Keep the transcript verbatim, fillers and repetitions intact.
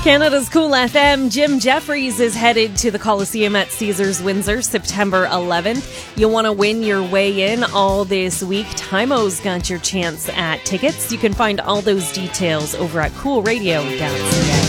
Canada's Cool F M. Jim Jeffries is headed to the Coliseum at Caesars Windsor September eleventh. You'll want to win your way in all this week. Timo's got your chance at tickets. You can find all those details over at cool radio dot c a.